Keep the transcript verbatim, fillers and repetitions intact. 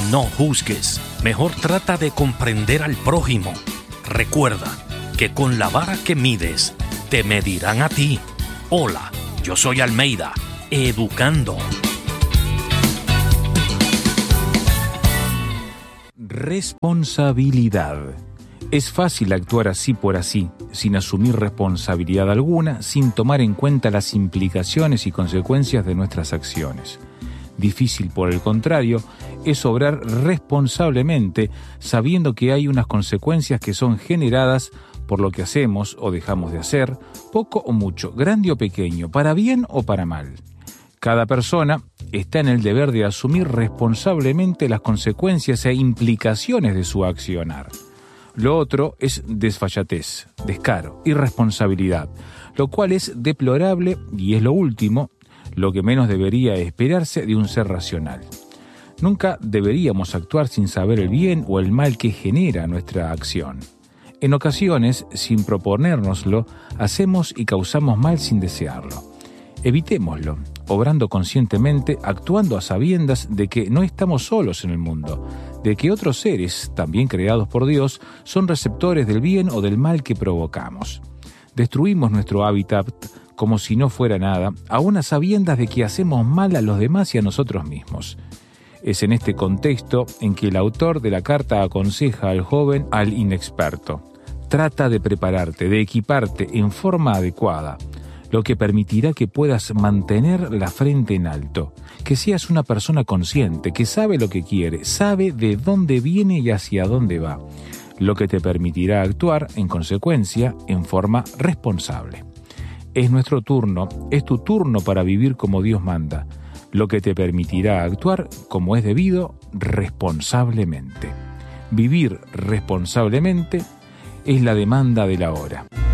No juzgues, mejor trata de comprender al prójimo. Recuerda que con la vara que mides, te medirán a ti. Hola, yo soy Almeida, educando. Responsabilidad. Es fácil actuar así por así, sin asumir responsabilidad alguna, sin tomar en cuenta las implicaciones y consecuencias de nuestras acciones. Difícil, por el contrario, es obrar responsablemente, sabiendo que hay unas consecuencias que son generadas por lo que hacemos o dejamos de hacer, poco o mucho, grande o pequeño, para bien o para mal. Cada persona está en el deber de asumir responsablemente las consecuencias e implicaciones de su accionar. Lo otro es desfachatez, descaro, irresponsabilidad, lo cual es deplorable y es lo último, lo que menos debería esperarse de un ser racional. Nunca deberíamos actuar sin saber el bien o el mal que genera nuestra acción. En ocasiones, sin proponérnoslo, hacemos y causamos mal sin desearlo. Evitémoslo, obrando conscientemente, actuando a sabiendas de que no estamos solos en el mundo, de que otros seres, también creados por Dios, son receptores del bien o del mal que provocamos. Destruimos nuestro hábitat como si no fuera nada, aún a sabiendas de que hacemos mal a los demás y a nosotros mismos. Es en este contexto en que el autor de la carta aconseja al joven, al inexperto. Trata de prepararte, de equiparte en forma adecuada, lo que permitirá que puedas mantener la frente en alto, que seas una persona consciente, que sabe lo que quiere, sabe de dónde viene y hacia dónde va, lo que te permitirá actuar, en consecuencia, en forma responsable. Es nuestro turno, es tu turno para vivir como Dios manda, lo que te permitirá actuar como es debido, responsablemente. Vivir responsablemente es la demanda de la hora.